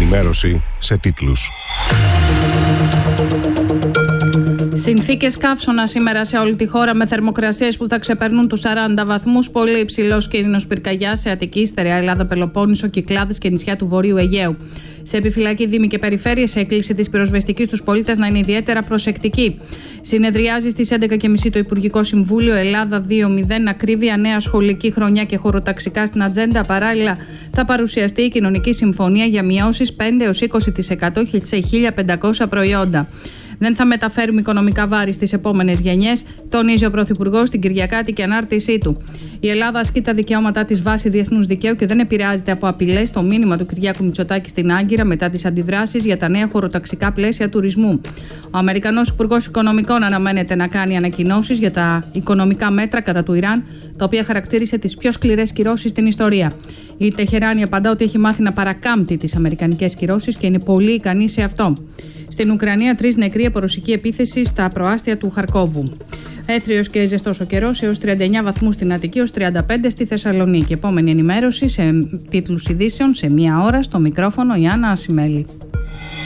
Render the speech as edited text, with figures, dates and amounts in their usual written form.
ενημέρωση σε τίτλους. Συνθήκες καύσωνα σήμερα σε όλη τη χώρα, με θερμοκρασίες που θα ξεπερνούν τους 40 βαθμούς. Πολύ υψηλός κίνδυνος πυρκαγιάς σε Αττική, Στερεά Ελλάδα, Πελοπόννησο, Κυκλάδες και νησιά του Βορείου Αιγαίου. Σε επιφυλακή δήμοι και περιφέρειες, σε έκκληση της πυροσβεστικής στους πολίτες να είναι ιδιαίτερα προσεκτικοί. Συνεδριάζει στις 11.30 το Υπουργικό Συμβούλιο. Ελλάδα 2.0, ακρίβεια, νέα σχολική χρονιά και χωροταξικά στην ατζέντα. Παράλληλα, θα παρουσιαστεί η κοινωνική συμφωνία για μειώσεις 5-20% σε 1.500 προϊόντα. Δεν θα μεταφέρουμε οικονομικά βάρη στις επόμενες γενιές, τονίζει ο Πρωθυπουργός στην Κυριακάτικη ανάρτησή του. Η Ελλάδα ασκεί τα δικαιώματά της βάσει διεθνούς δικαίου και δεν επηρεάζεται από απειλές, το μήνυμα του Κυριάκου Μητσοτάκη στην Άγκυρα μετά τις αντιδράσεις για τα νέα χωροταξικά πλαίσια τουρισμού. Ο Αμερικανός Υπουργός Οικονομικών αναμένεται να κάνει ανακοινώσεις για τα οικονομικά μέτρα κατά του Ιράν, τα οποία χαρακτήρισε τις πιο σκληρές κυρώσεις στην ιστορία. Η Τεχεράνη απαντά ότι έχει μάθει να παρακάμπτει τις αμερικανικές κυρώσεις και είναι πολύ ικανή σε αυτό. Στην Ουκρανία, 3 νεκροί από ρωσική επίθεση στα προάστια του Χαρκόβου. Έθριος και ζεστός ο καιρός, έως 39 βαθμούς στην Αττική, ως 35 στη Θεσσαλονίκη. Επόμενη ενημέρωση σε τίτλους ειδήσεων σε 1 ώρα, στο μικρόφωνο η Άννα Ασημέλη.